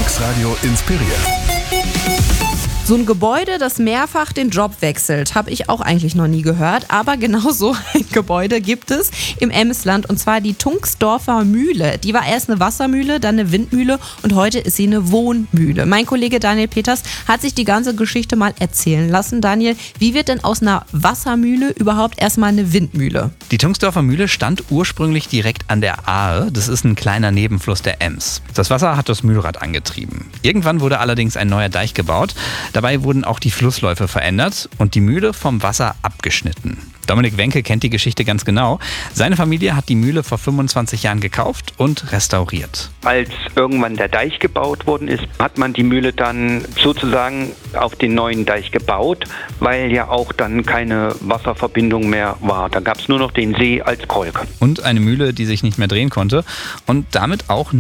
Mixradio inspiriert. So ein Gebäude, das mehrfach den Job wechselt, habe ich auch eigentlich noch nie gehört. Aber genau so ein Gebäude gibt es im Emsland, und zwar die Tunxdorfer Mühle. Die war erst eine Wassermühle, dann eine Windmühle und heute ist sie eine Wohnmühle. Mein Kollege Daniel Peters hat sich die ganze Geschichte mal erzählen lassen. Daniel, wie wird denn aus einer Wassermühle überhaupt erstmal eine Windmühle? Die Tunxdorfer Mühle stand ursprünglich direkt an der Ahe. Das ist ein kleiner Nebenfluss der Ems. Das Wasser hat das Mühlrad angetrieben. Irgendwann wurde allerdings ein neuer Deich gebaut. Dabei wurden auch die Flussläufe verändert und die Mühle vom Wasser abgeschnitten. Dominik Wenke kennt die Geschichte ganz genau. Seine Familie hat die Mühle vor 25 Jahren gekauft und restauriert. Als irgendwann der Deich gebaut worden ist, hat man die Mühle dann sozusagen auf den neuen Deich gebaut, weil ja auch dann keine Wasserverbindung mehr war. Da gab es nur noch den See als Kolk. Und eine Mühle, die sich nicht mehr drehen konnte und damit auch